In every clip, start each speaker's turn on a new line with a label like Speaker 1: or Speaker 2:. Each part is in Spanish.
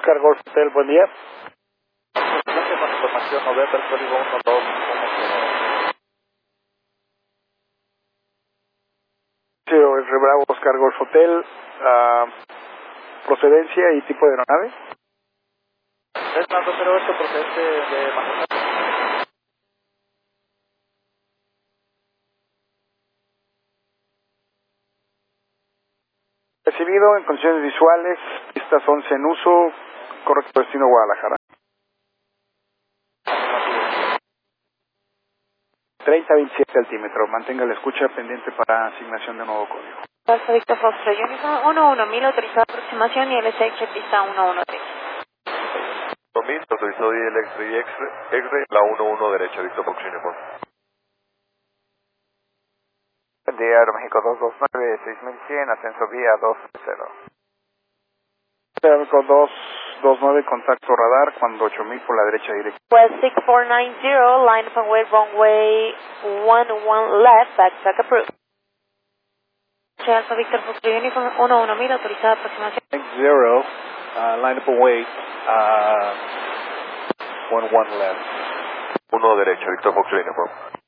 Speaker 1: Oscar Golf Hotel, buen día.
Speaker 2: Gracias por la información, November, código 1210.
Speaker 1: Sí, Bravo Oscar Golf Hotel, procedencia y tipo de aeronave.
Speaker 2: Es más 208 procedente de Manhattan.
Speaker 1: Recibido en condiciones visuales, pistas 11 en uso, correcto destino Guadalajara. 3027 altímetro, mantenga la escucha pendiente para asignación de nuevo código.
Speaker 3: Alfa Victor Foxtrot Uniform 11000, autorizada aproximación y LSX pista 113.
Speaker 2: 2000, autorizado y el X-ray, la 11 derecha, Victor Fox Uniform.
Speaker 4: Buen día, Aeroméxico 229, 6100, ascenso vía 20.
Speaker 1: Aeroméxico 229, contacto radar, cuando 8000 por la derecha directa.
Speaker 3: West 6490, line up and wait, runway 11 left, backtrack approved. Alfa Victor Foxtrot Uniform 11000, autorizada aproximación.
Speaker 1: X0, line up and wait, 11 left.
Speaker 2: 1 derecha, Victor Fox Uniform.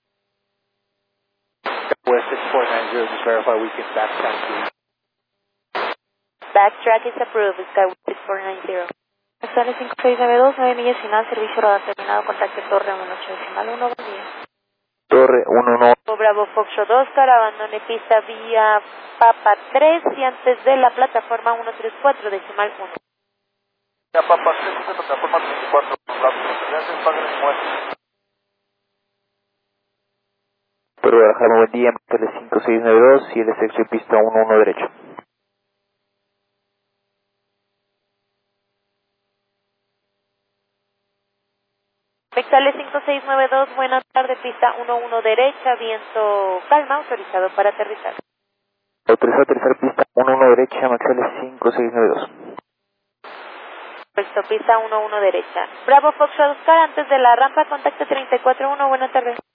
Speaker 1: West 6490, just verify we can backtrack to.
Speaker 3: Backtrack is approved, Skywest 6490. Actuales 5692, 9 millas final, servicio radar terminado, contacto Torre 18.1, buen día.
Speaker 4: Torre 11.
Speaker 3: Bravo Foxtrot Oscar, abandone pista vía Papa 3 y antes de la plataforma 134, decimal 1.
Speaker 2: Ya, papá, 3 de plataforma 34, gracias, padre, muerto.
Speaker 4: Pero Guadalajara, buen día, Marcelo 5692 y el sexo pista 11 derecho.
Speaker 3: Vectales 5692, buenas tardes, pista 11 derecha, viento calma, autorizado para aterrizar.
Speaker 4: Autorizado a aterrizar pista 11 derecha, Maxales 5692.
Speaker 3: Puesto pista 11 derecha. Bravo Foxtrot Oscar, antes de la rampa, contacto 341, buenas tardes.